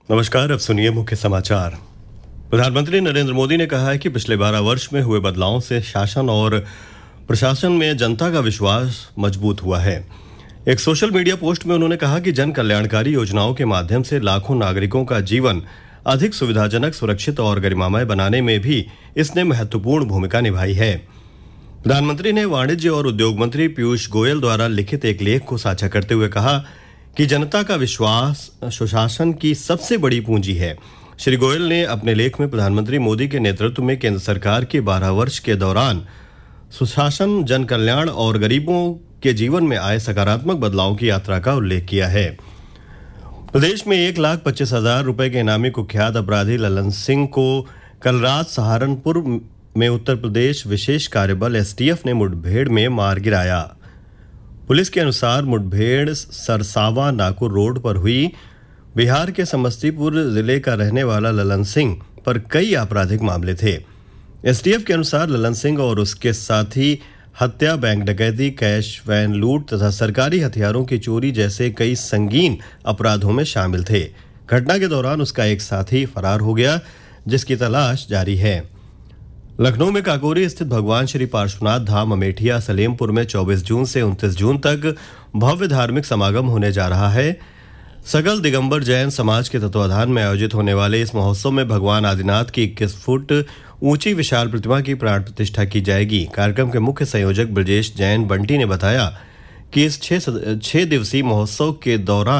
नमस्कार। अब सुनिए मुख्य समाचार। प्रधानमंत्री नरेंद्र मोदी ने कहा है कि पिछले 12 वर्ष में हुए बदलावों से शासन और प्रशासन में जनता का विश्वास मजबूत हुआ है। एक सोशल मीडिया पोस्ट में उन्होंने कहा कि जन कल्याणकारी योजनाओं के माध्यम से लाखों नागरिकों का जीवन अधिक सुविधाजनक, सुरक्षित और गरिमामय बनाने में भी इसने महत्वपूर्ण भूमिका निभाई है। प्रधानमंत्री ने वाणिज्य और उद्योग मंत्री पीयूष गोयल द्वारा लिखित एक लेख को साझा करते हुए कहा कि जनता का विश्वास सुशासन की सबसे बड़ी पूंजी है। श्री गोयल ने अपने लेख में प्रधानमंत्री मोदी के नेतृत्व में केंद्र सरकार के 12 वर्ष के दौरान सुशासन, जन कल्याण और गरीबों के जीवन में आए सकारात्मक बदलाव की यात्रा का उल्लेख किया है। प्रदेश में 1,25,000 रुपए के इनामी कुख्यात अपराधी ललन सिंह को कल रात सहारनपुर में उत्तर प्रदेश विशेष कार्यबल एसटीएफ ने मुठभेड़ में मार गिराया। पुलिस के अनुसार मुठभेड़ सरसावा नाकुर रोड पर हुई। बिहार के समस्तीपुर जिले का रहने वाला ललन सिंह पर कई आपराधिक मामले थे। एसटीएफ के अनुसार ललन सिंह और उसके साथी हत्या, बैंक डकैती, कैश वैन लूट तथा सरकारी हथियारों की चोरी जैसे कई संगीन अपराधों में शामिल थे। घटना के दौरान उसका एक साथी फरार हो गया, जिसकी तलाश जारी है। लखनऊ में काकोरी स्थित भगवान श्री पार्श्वनाथ धाम अमेठिया सलेमपुर में 24 जून से 29 जून तक भव्य धार्मिक समागम होने जा रहा है। सकल दिगंबर जैन समाज के तत्वाधान में आयोजित होने वाले इस महोत्सव में भगवान आदिनाथ की 21 फुट ऊंची विशाल प्रतिमा की प्राण प्रतिष्ठा की जाएगी। कार्यक्रम के मुख्य संयोजक ब्रजेश जैन बंटी ने बताया कि इस 6 दिवसीय महोत्सव के दौरान